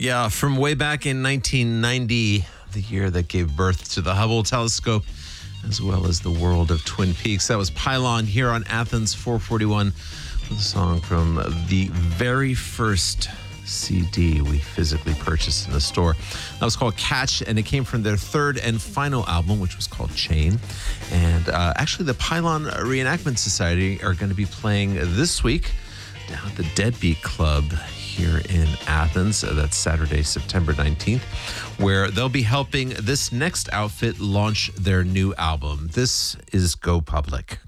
Yeah, from way back in 1990, the year that gave birth to the Hubble telescope, as well as the world of Twin Peaks. That was Pylon here on Athens 441 with a song from the very first CD we physically purchased in the store. That was called Catch, and it came from their third and final album, which was called Chain. And actually, the Pylon Reenactment Society are going to be playing this week down at the Deadbeat Club here in Athens. That's Saturday, September 19th, where they'll be helping this next outfit launch their new album. This is Go Public.